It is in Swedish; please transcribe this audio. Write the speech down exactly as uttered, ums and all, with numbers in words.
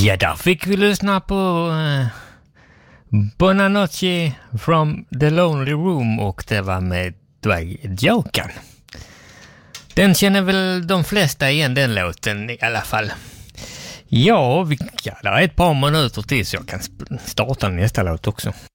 Ja, där fick vi lyssna på uh, Buona Notte from the Lonely Room, och det var med Jokern. Den känner väl de flesta igen, den låten i alla fall. Ja, vi, ja, det är ett par minuter till så jag kan starta nästa låt också.